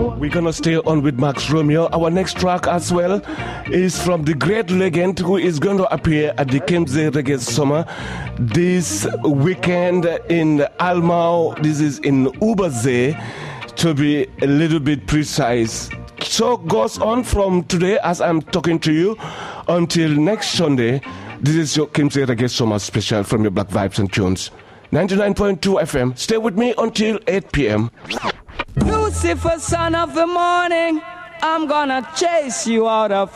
We're gonna stay on with Max Romeo. Our next track as well is from the great legend who is going to appear at the Kemze Reggae Summer this weekend in Almau. This is in Ubersee, to be a little bit precise. So goes on from today as I'm talking to you until next Sunday. This is your Kemze Reggae Summer special from your Black Vibes and Tunes. 99.2 FM. Stay with me until 8 p.m. Lucifer, son of the morning, I'm gonna chase you out of